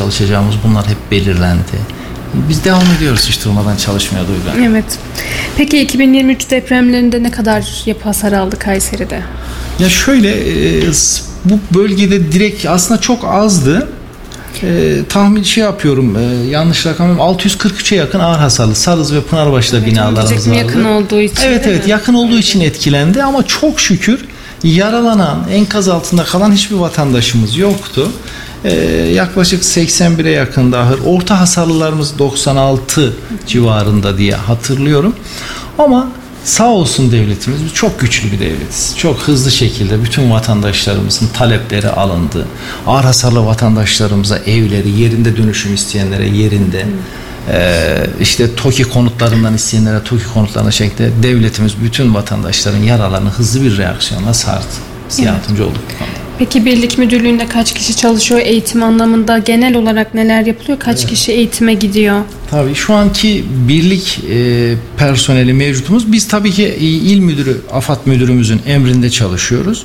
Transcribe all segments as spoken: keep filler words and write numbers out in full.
çalışacağımız bunlar hep belirlendi. Biz devam ediyoruz hiç durmadan çalışmaya Duygu. Evet. Peki iki bin yirmi üç depremlerinde ne kadar yapı hasarı aldı Kayseri'de? Ya şöyle, bu bölgede direkt aslında çok azdı. E, tahmin şey yapıyorum, e, yanlış rakamım, altı yüz kırk üçe yakın ağır hasarlı Sarız ve Pınarbaşı'da evet, binalarımız vardı. Yakın olduğu için. Evet evet mi? yakın olduğu için etkilendi ama çok şükür yaralanan, enkaz altında kalan hiçbir vatandaşımız yoktu. Ee, yaklaşık seksen bire yakın ahır, orta hasarlılarımız doksan altı civarında diye hatırlıyorum. Ama sağ olsun devletimiz, biz çok güçlü bir devletiz. Çok hızlı şekilde bütün vatandaşlarımızın talepleri alındı. Ağır hasarlı vatandaşlarımıza evleri, yerinde dönüşüm isteyenlere yerinde, ee, işte TOKİ konutlarından isteyenlere TOKİ konutlarına şeklinde devletimiz bütün vatandaşların yaralarını hızlı bir reaksiyonla sardı. Biz evet. yardımcı olduk bu konuda. Peki birlik müdürlüğünde kaç kişi çalışıyor eğitim anlamında? Genel olarak neler yapılıyor? Kaç evet. kişi eğitime gidiyor? Tabii şu anki birlik e, personeli mevcutumuz. Biz tabii ki il müdürü, AFAD müdürümüzün emrinde çalışıyoruz.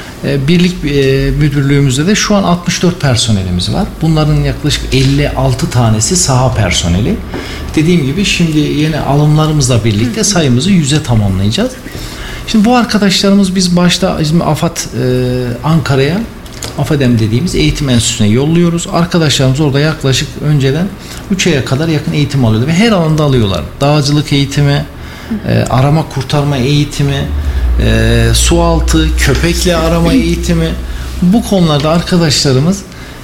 E, birlik e, müdürlüğümüzde de şu an altmış dört personelimiz var. Bunların yaklaşık elli altı tanesi saha personeli. Dediğim gibi şimdi yeni alımlarımızla birlikte sayımızı yüze tamamlayacağız. Şimdi bu arkadaşlarımız biz başta AFAD e, Ankara'ya AFADEM dediğimiz eğitim enstitüsüne yolluyoruz. Arkadaşlarımız orada yaklaşık önceden üç aya kadar yakın eğitim alıyordu ve her alanda alıyorlar. Dağcılık eğitimi, e, arama kurtarma eğitimi, e, su altı, köpekle arama eğitimi. Bu konularda arkadaşlarımız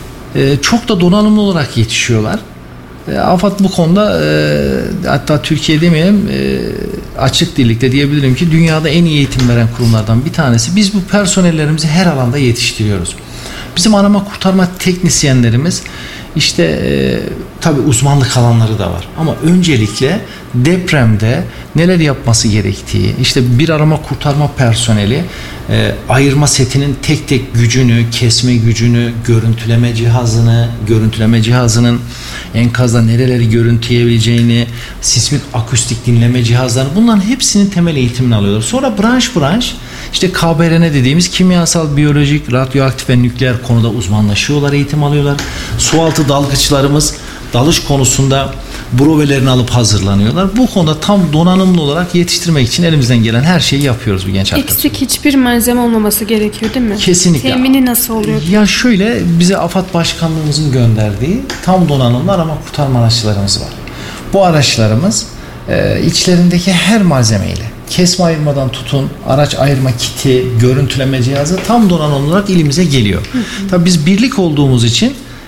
e, çok da donanımlı olarak yetişiyorlar. E, AFAD bu konuda e, hatta Türkiye demeyelim e, açık dillikte diyebilirim ki dünyada en iyi eğitim veren kurumlardan bir tanesi. Biz bu personellerimizi her alanda yetiştiriyoruz. Bizim arama kurtarma teknisyenlerimiz işte e, tabii uzmanlık alanları da var. Ama öncelikle depremde neler yapması gerektiği, işte bir arama kurtarma personeli e, ayırma setinin tek tek gücünü, kesme gücünü, görüntüleme cihazını, görüntüleme cihazının enkazda nereleri görüntüleyebileceğini, sismik akustik dinleme cihazlarını, bunların hepsinin temel eğitimini alıyorlar. Sonra branş branş işte K B R N dediğimiz kimyasal, biyolojik, radyoaktif ve nükleer konuda uzmanlaşıyorlar, eğitim alıyorlar. Sualtı dalgıçlarımız dalış konusunda brovelerini alıp hazırlanıyorlar. Bu konuda tam donanımlı olarak yetiştirmek için elimizden gelen her şeyi yapıyoruz bu genç arkadaşlar. Eksik hiçbir malzeme olmaması gerekiyor değil mi? Kesinlikle. Temini nasıl oluyor? Ya şöyle, bize AFAD Başkanlığımızın gönderdiği tam donanımlı arama kurtarma araçlarımız var. Bu araçlarımız e, içlerindeki her malzemeyle, kesme ayırmadan tutun, araç ayırma kiti, görüntüleme cihazı tam donanımlı olarak ilimize geliyor. Hı hı. Tabii biz birlik olduğumuz için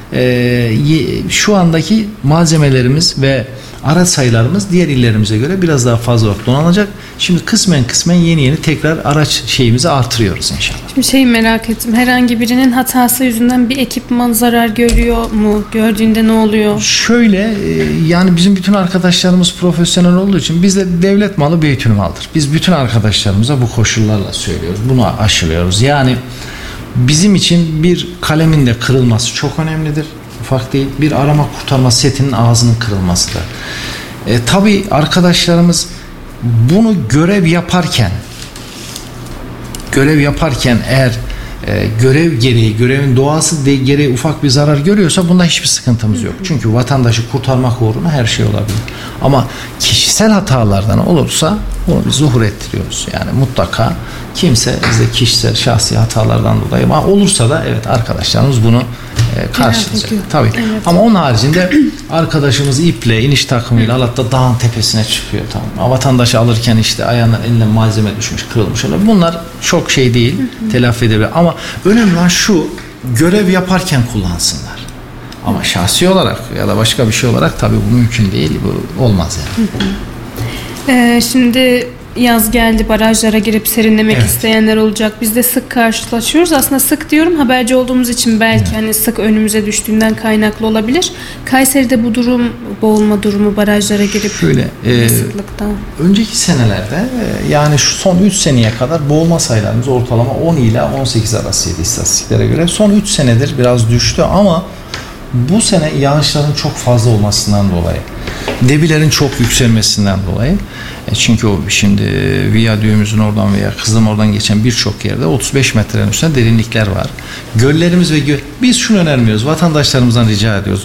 Ee, şu andaki malzemelerimiz ve araç sayılarımız diğer illerimize göre biraz daha fazla olarak donanacak. Şimdi kısmen kısmen yeni yeni tekrar araç şeyimizi artırıyoruz inşallah. Şimdi şeyi merak ettim. Herhangi birinin hatası yüzünden bir ekipman zarar görüyor mu? Gördüğünde ne oluyor? Şöyle yani bizim bütün arkadaşlarımız profesyonel olduğu için bizde devlet malı büyütün maldır. Biz bütün arkadaşlarımıza bu koşullarla söylüyoruz. Bunu aşılıyoruz. Yani bizim için bir kalemin de kırılması çok önemlidir. Ufak değil. Bir arama kurtarma setinin ağzının kırılması da. E, tabii arkadaşlarımız bunu görev yaparken görev yaparken eğer e, görev gereği, görevin doğası de, gereği ufak bir zarar görüyorsa bunda hiçbir sıkıntımız yok. Çünkü vatandaşı kurtarmak uğruna her şey olabilir. Ama kişisel hatalardan olursa bunu biz zuhur ettiriyoruz. Yani mutlaka kimse bizde kişisel, şahsi hatalardan dolayı, ama olursa da evet arkadaşlarımız bunu e, karşılayacak. Tabii. Evet. Ama onun haricinde arkadaşımız iple, iniş takımıyla hatta dağın tepesine çıkıyor. Tamam. Vatandaşı alırken işte ayağına, eline malzeme düşmüş, kırılmış. Bunlar çok şey değil. Hı hı. Telafi edebilir. Ama önemli olan şu, görev yaparken kullansınlar. Ama şahsi olarak ya da başka bir şey olarak tabii bu mümkün değil. Bu olmaz yani. Hı hı. Ee, şimdi yaz geldi, barajlara girip serinlemek evet. isteyenler olacak. Biz de sık karşılaşıyoruz. Aslında sık diyorum, haberci olduğumuz için belki evet. hani sık önümüze düştüğünden kaynaklı olabilir. Kayseri'de bu durum, boğulma durumu, barajlara girip şöyle e, sıklıktan. Önceki senelerde e, yani şu son üç seneye kadar boğulma sayılarımız ortalama on ila on sekiz arasıydı istatistiklere göre. Son üç senedir biraz düştü ama bu sene yağışların çok fazla olmasından dolayı, debilerin çok yükselmesinden dolayı, e çünkü o şimdi viyadüğümüzün oradan veya Kızılım oradan geçen birçok yerde otuz beş metrenin üstünde derinlikler var. Göllerimiz ve gö- biz şunu önermiyoruz, vatandaşlarımızdan rica ediyoruz.